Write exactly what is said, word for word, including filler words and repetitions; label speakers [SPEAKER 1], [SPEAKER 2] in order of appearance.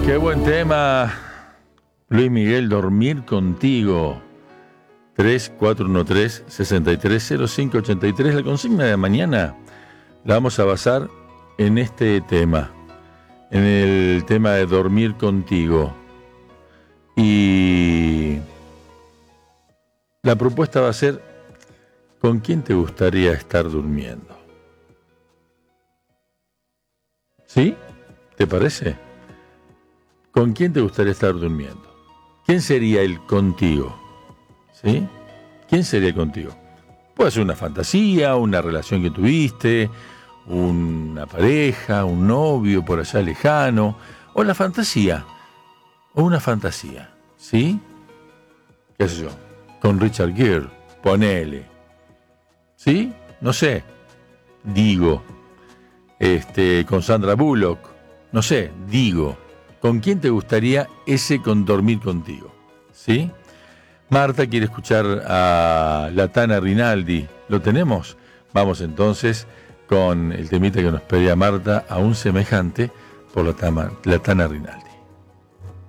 [SPEAKER 1] Qué buen tema, Luis Miguel, Dormir Contigo. tres cuatro uno tres, seis tres cero cinco ocho tres. La consigna de mañana la vamos a basar en este tema, en el tema de dormir contigo. Y la propuesta va a ser: ¿con quién te gustaría estar durmiendo? ¿Sí? ¿Te parece? ¿Con quién te gustaría estar durmiendo? ¿Quién sería el contigo? ¿Sí? ¿Quién sería el contigo? Puede ser una fantasía, una relación que tuviste, una pareja, un novio por allá lejano, o la fantasía, o una fantasía, ¿sí? ¿Qué sé yo? Con Richard Gere, ponele. ¿Sí? No sé. Digo. Este, con Sandra Bullock, no sé, digo. ¿Con quién te gustaría ese con dormir contigo? ¿Sí? Marta quiere escuchar a la Tana Rinaldi. ¿Lo tenemos? Vamos entonces con el temita que nos pedía Marta, aún semejante, por la, tama, la Tana Rinaldi.